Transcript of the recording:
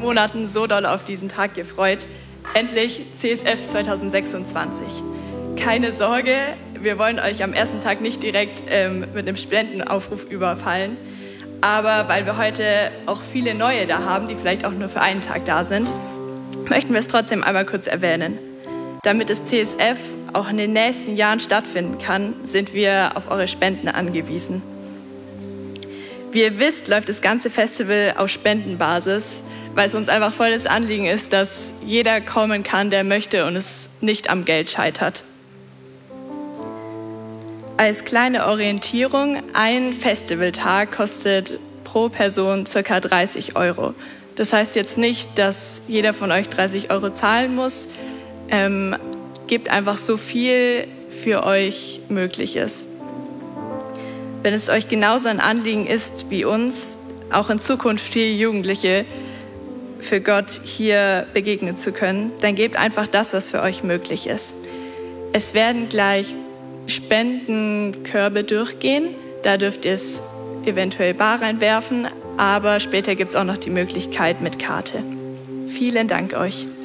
Monaten so doll auf diesen Tag gefreut. Endlich CSF 2026. Keine Sorge, wir wollen euch am ersten Tag nicht direkt mit einem Spendenaufruf überfallen. Aber weil wir heute auch viele Neue da haben, die vielleicht auch nur für einen Tag da sind, möchten wir es trotzdem einmal kurz erwähnen. Damit das CSF auch in den nächsten Jahren stattfinden kann, sind wir auf eure Spenden angewiesen. Wie ihr wisst, läuft das ganze Festival auf Spendenbasis, weil es uns einfach voll das Anliegen ist, dass jeder kommen kann, der möchte und es nicht am Geld scheitert. Als kleine Orientierung, ein Festivaltag kostet pro Person ca. 30 Euro. Das heißt jetzt nicht, dass jeder von euch 30 Euro zahlen muss. Gebt einfach so viel für euch möglich ist. Wenn es euch genauso ein Anliegen ist wie uns, auch in Zukunft viele Jugendliche für Gott hier begegnen zu können, dann gebt einfach das, was für euch möglich ist. Es werden gleich Spendenkörbe durchgehen, da dürft ihr es eventuell bar reinwerfen, aber später gibt es auch noch die Möglichkeit mit Karte. Vielen Dank euch.